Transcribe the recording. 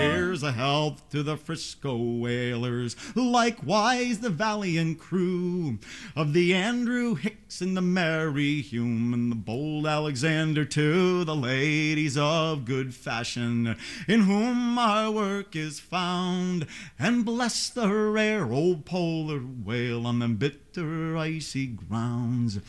Here's a health to the Frisco whalers, likewise the valiant crew of the Andrew Hicks and the Mary Hume and the bold Alexander, to the ladies of good fashion in whom our work is found, and bless the rare old polar whale on them bitter icy grounds.